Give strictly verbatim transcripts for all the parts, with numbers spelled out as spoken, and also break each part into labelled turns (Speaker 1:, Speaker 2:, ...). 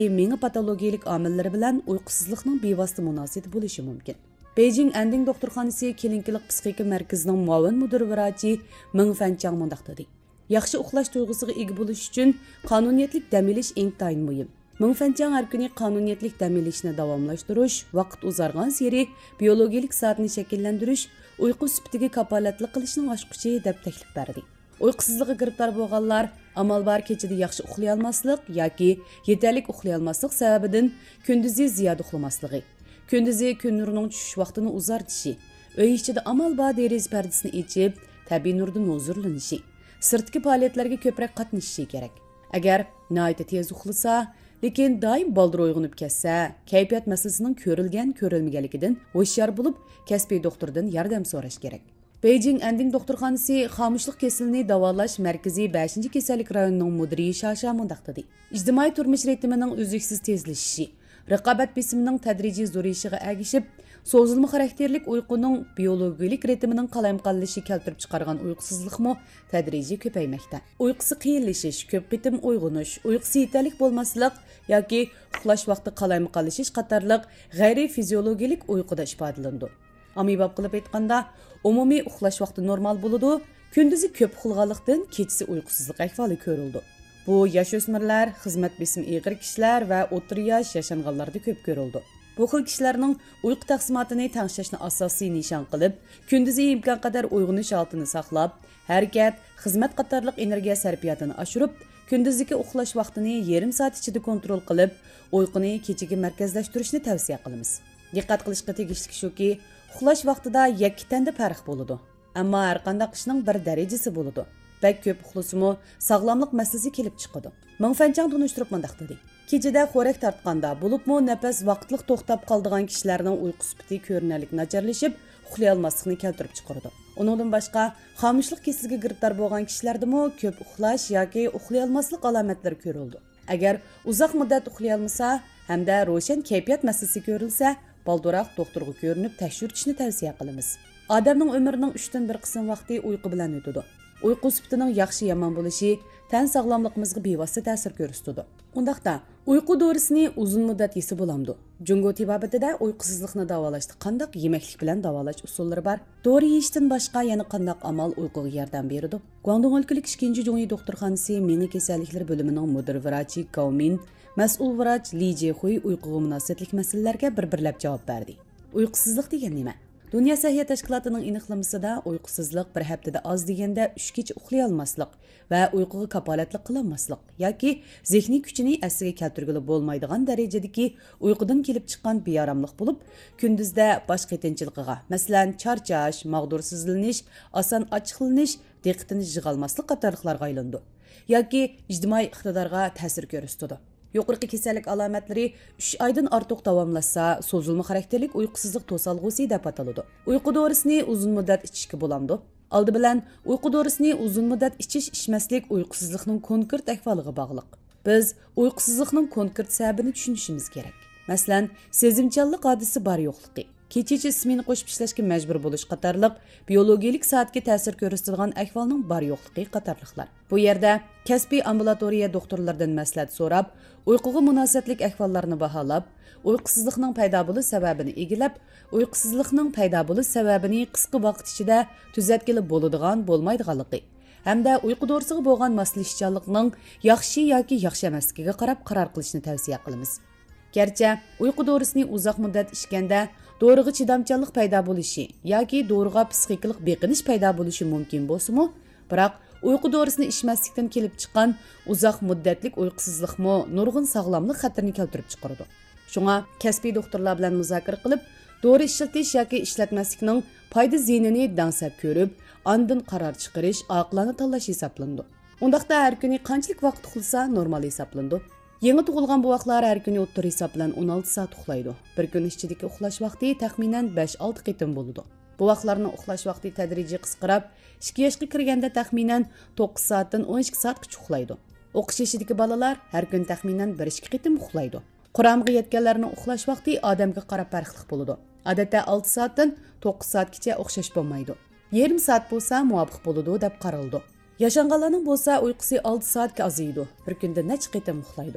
Speaker 1: Meni patologiyalik omillari bilan uyqusizlikning bevosita munosabati bo'lishi mumkin. Beijing Anding doktorxonasi klinikalik psixika markazining muavin mudir vrachi Ming Fanchang mundaq dedi. Yaxshi uxlash tuyg'usiga ega bo'lish uchun qonuniyatlik dam olish intayin muhim. Ming Fanchang har kuni qonuniyatlik dam olishni davomlashtirish, vaqt uzargan sari biologik soatni shakllantirish, uyqu sifatiga kapolatlik qilishning oshquchi deb taklif berdi. Uyqusizlikqa giribdor bo'lganlar amal bar kechida yaxshi uxlay olmaslik yoki yetarli uxlay olmaslik sababidan kunduzi ziyoda uxlamasligi, kunduzi kun nurining tushish vaqtini uzartishi, uy ichida amal bar deriz pardasini ochib, tabiiy nurdan huzurlanishi, sirtki faoliyatlarga ko'proq qatnashishi kerak. Agar nihoyatda tez uxlasa, lekin doim baldir uyg'onib ketsa, kayfiyat masalasining ko'rilgan ko'rilmaganligidan hushyor bo'lib, kasbiy doktordan yordam so'rash kerak. Beijing Anding doktorxonasi xomushlik kasalini davolash markaziy beshinchi kasallik rayonining mudiri Shasha mundaq dedi. Ijtimoiy turmush ritmining uzluksiz tezlashishi, raqobat besimining tadrijiy zo'rayishiga ergishib, so'zilma xarakterlik uyquning biologik ritmining qalamqallishi keltirib chiqargan uyqusizlikmi tadrijiy ko'paymoqda. Uyqusi qiyinlashish, ko'p qitim uyg'onish, uyqusi yetarli bo'lmaslik yoki uxlash vaqti qalamqallishish qatorliq g'ayri fiziologik uyquda ifodalandi. Amibab qilib aytganda, umumiy uxlash vaqti normal bo'ladi, kunduzi ko'p uxlaganlikdan kechasi uyqusizlik ahvoli ko'rildi. Bu yosh o'smirlar, xizmat besimi og'ir kishilar va o'rta yosh yashanganlarda ko'p ko'rildi. Bu xil kishilarning uyqu taqsimotini tanishishni asosiy nishon qilib, kunduzi imkon qadar uyg'onish holatini saqlab, harakat, xizmat qatorliq energiya sarfiyotini oshirib, kunduzgi uxlash vaqtini yarim soat ichida kontrol qilib, uyquni kechaga markazlashtirishni tavsiya qilamiz. Diqqat qilishga tegishli shuki, uxlash vaqtida yakki tanda farq bo'ladi. Ammo har qanday ishning bir darajasi bo'ladi. Bak ko'p uxlasimi, sog'lomlik masalasi kelib chiqadi. Ming Fanchang tunishtirib mundaq dedi. Kechada xo'rak tortganda, bo'libmi nafas vaqtliq to'xtab qoldigan kishilarning uyqu sifati ko'rinarlik nacharlashib, uxlay olmaslikni keltirib chiqaradi. Uningdan boshqa, xomushlik kasaliga giribdor bo'lgan kishilardami ko'p uxlash yoki uxlay olmaslik alomatlari ko'rildi. Agar uzoq muddat uxlay olmasa hamda ro'shan kayfiyat masalasi ko'rilsa, balduroq doktorga ko'rinib tekshirishni tavsiya qilamiz. Odamning umrining uchdan bir qism vaqti uyqu bilan o'tadi. Uyqu sifatining yaxshi yomon bo'lishi tan sog'lomligimizga bevosita ta'sir ko'rsatadi. Undaqda uyqu dorisini uzun muddat yesa bo'lamdi. Jungo tibobatida uyqusizlikni davolashda qanday yemeklik bilan davolash usullari bor? Dori yeyishdan boshqa yana qanday amal uyquga yordam beradi? Guangdong o'lkalik ikkinchi Jungo doktorxonasi meni kasalliklar bo'limining mudir vrachi Gao Min, mas'ul vrach Li Jihui uyquga munosabatlik masalalarga bir-birlab javob berdi. Uyqusizlik degan nima? Dünya Səhiyyə Təşkilatının iniqlamasida uyqusizlik bir haftada az deganda uch kecha uxlay olmaslik va uyquga kapolatlik qilolmaslik yoki zehniy kuchini asliga keltirgili bo'lmaydigan darajadagi uyqudan kelib chiqqan beyaramlik bo'lib, kunduzda bosh qetinchiligiga, masalan, charchash, mag'dursizlanish, oson ochiqlanish, diqqatini yig'olmaslik qatorliqlarga aylandi yoki ijtimoiy iqtidorga ta'sir ko'rsatadi. Yuqorqi kasallik alomatlari uch oydan ortiq davomlashsa, so'zilma xarakterlik uyqusizlik to'salg'usi deb ataladi. Uyqu dorisini uzun muddat ichishga bo'ladi. Oldi bilan uyqu dorisini uzun muddat ichish ichmaslik uyqusizlikning konkret ahvoliga bog'liq. Biz uyqusizlikning konkret sababini tushunishimiz kerak. Masalan, sezimchanlik hodisi bor yo'qligi, kecha ismini qo'shib ishlashga majbur bo'lish qatorliq biologik soatga ta'sir ko'rsatadigan ahvolning bor yo'qligi qatorliqlar. Bu yerda kasbiy ambulatoriya doktorlardan maslahat so'rab, uyquga munosabatlik ahvollarni baholab, uyqusizlikning paydo bo'lish sababini egilab, uyqusizlikning paydo bo'lish sababini qisqa vaqt ichida tuzatkili bo'ladigan bo'lmaydiganligi hamda uyqu dorisiga bo'lgan moslashuvchanlikning yaxshi yoki yaxshi emasligiga qarab qaror qilishni tavsiya qilamiz. Gerçi uyqu dorisini uzoq muddat ichganda doriga chidamchanlik paydo bo'lishi yoki doriga psixikalik beqinish paydo bo'lishi mumkin bo'lsa-mu, biroq uyqu dorisini ichmaslikdan kelib chiqqan uzoq muddatlik uyqusizlikmi nurg'un sog'lomlik xatirini keltirib chiqaradi. Shunga kasbiy doktorlar bilan muzokara qilib, dori ishlatish yoki ishlatmaslikning foyda ziyinini dansab ko'rib, ondan qaror chiqarish oqilona tanlash hisoblandi. Undaqda har kuni qanchalik vaqt uxlasa normal hisoblandi. Yangi tug'ilgan buvaqlar har kuni o'ttir hisob bilan o'n olti soat uxlaydi. Bir kun ichidagi uxlash vaqti taxminan besh olti qitim bo'ladi. Buvaqlarning uxlash vaqti tadrijiy qisqarib, ikki yoshga kirganda taxminan to'qqiz soatdan o'n ikki soatgacha uxlaydi. O'qish yoshidagi bolalar har kun taxminan bir ikki qitim uxlaydi. Quramga yetganlarning uxlash vaqti odamga qarab farqli bo'ladi. Odatda olti soatdan to'qqiz soatgacha o'xshash bo'lmaydi. Yarim soat bo'lsa muvofiq bo'ladi deb qaraldi. Yaşanğanlarning bo'lsa uyqusi olti soatga aziydi. Bir kunda necha qitim uxlaydi.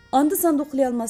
Speaker 1: Anda sanda uxlay